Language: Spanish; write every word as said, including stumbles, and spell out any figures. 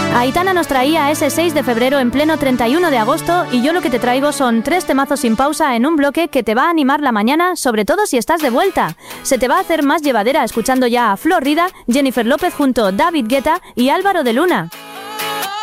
Aitana nos traía ese seis de febrero en pleno treinta y uno de agosto y yo lo que te traigo son tres temazos sin pausa en un bloque que te va a animar la mañana, sobre todo si estás de vuelta. Se te va a hacer más llevadera escuchando ya a Flo Rida, Jennifer López junto a David Guetta y Álvaro de Luna.